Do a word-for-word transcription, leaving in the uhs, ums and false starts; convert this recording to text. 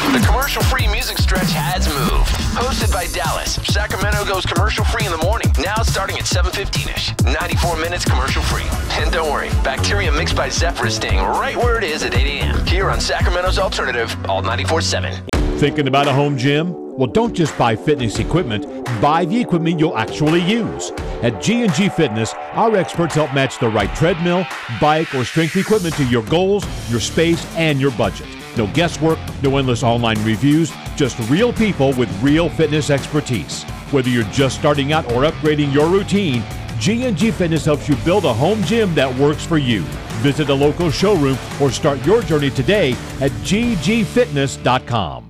The commercial-free music stretch has moved. Hosted by Dallas, Sacramento goes commercial-free in the morning, now starting at seven fifteen-ish. ninety-four minutes commercial-free. And don't worry, Bacteria mixed by Zephyr is staying right where it is at eight a.m. here on Sacramento's Alternative, Alt ninety-four point seven. Thinking about a home gym? Well, don't just buy fitness equipment. Buy the equipment you'll actually use. At G and G Fitness, our experts help match the right treadmill, bike, or strength equipment to your goals, your space, and your budget. No guesswork, no endless online reviews, just real people with real fitness expertise. Whether you're just starting out or upgrading your routine, G and G Fitness helps you build a home gym that works for you. Visit a local showroom or start your journey today at g g fitness dot com.